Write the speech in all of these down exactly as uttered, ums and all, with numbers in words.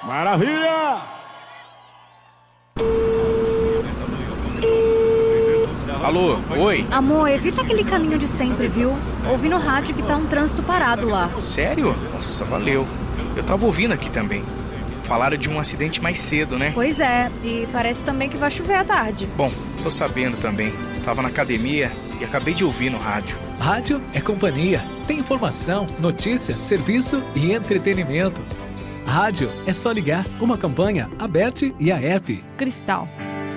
Maravilha! Alô, oi? Amor, evita aquele caminho de sempre, viu? Ouvi no rádio que tá um trânsito parado lá. Sério? Nossa, valeu. Eu tava ouvindo aqui também. Falaram de um acidente mais cedo, né? Pois é, e parece também que vai chover à tarde. Bom, tô sabendo também. Tava na academia e acabei de ouvir no rádio. Rádio é companhia. Tem informação, notícia, serviço e entretenimento. Rádio é só ligar. Uma campanha aberta e a app Cristal.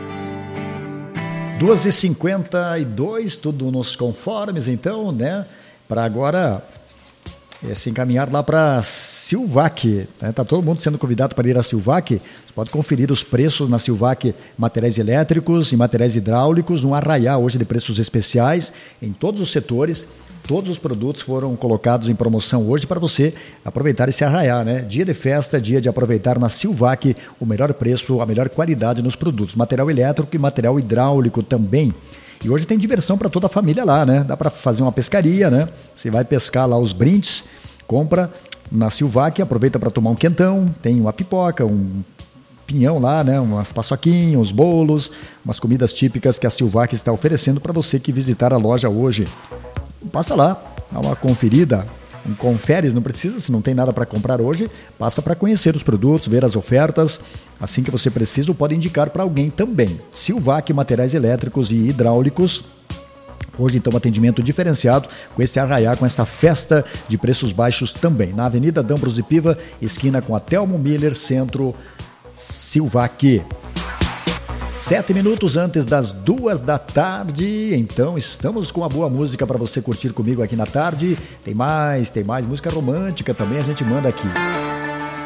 duas e cinquenta e dois, tudo nos conformes, então, né? Para agora é, se encaminhar lá para Silvac. Né? Tá todo mundo sendo convidado para ir a Silvac. Você pode conferir os preços na Silvac, materiais elétricos e materiais hidráulicos, um arraial hoje de preços especiais em todos os setores. Todos os produtos foram colocados em promoção hoje para você aproveitar esse arraial, né? Dia de festa, dia de aproveitar na Silvac o melhor preço, a melhor qualidade nos produtos. Material elétrico e material hidráulico também. E hoje tem diversão para toda a família lá, né? Dá para fazer uma pescaria, né? Você vai pescar lá os brindes, compra na Silvac, aproveita para tomar um quentão, tem uma pipoca, um pinhão lá, né? Umas paçoquinhas, uns bolos, umas comidas típicas que a Silvac está oferecendo para você que visitar a loja hoje. Passa lá, dá uma conferida, um conferes, não precisa, se não tem nada para comprar hoje, passa para conhecer os produtos, ver as ofertas, assim que você precisa, pode indicar para alguém também. Silvac, materiais elétricos e hidráulicos. Hoje, então, um atendimento diferenciado com esse arraiá, com essa festa de preços baixos também. Na Avenida D'Ambrosio Piva, esquina com a Telmo Miller, Centro, Silvac. Sete minutos antes das duas da tarde, então estamos com uma boa música para você curtir comigo aqui na tarde. Tem mais, tem mais música romântica também, a gente manda aqui.